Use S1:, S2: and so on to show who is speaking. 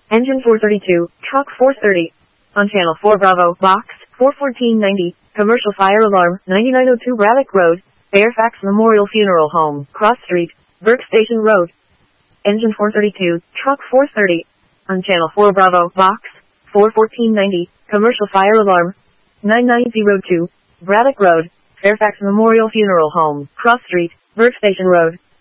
S1: Engine 432, truck 430. On channel 4 Bravo, box 41490, commercial fire alarm, 9902 Braddock Road, Fairfax Memorial Funeral Home, Cross Street, Burke Station Road. Engine 432, truck 430. On channel 4 Bravo, box 41490, commercial fire alarm, 9902, Braddock Road, Fairfax Memorial Funeral Home, Cross Street, Burke Station Road.